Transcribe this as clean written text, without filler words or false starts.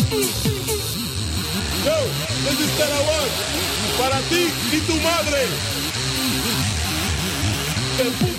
Yo, this is Terawat. Para ti y tu madre. El